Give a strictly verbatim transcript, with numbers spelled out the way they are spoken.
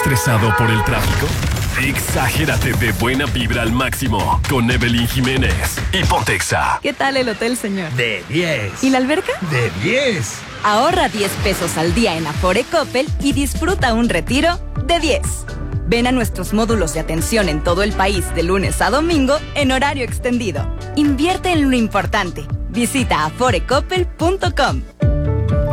¿Estresado por el tráfico? Exagérate de buena vibra al máximo con Evelyn Jiménez y Pontexa. ¿Qué tal el hotel, señor? De diez. ¿Y la alberca? De diez. Ahorra diez pesos al día en Afore Coppel y disfruta un retiro de diez. Ven a nuestros módulos de atención en todo el país de lunes a domingo en horario extendido. Invierte en lo importante. Visita afore coppel punto com.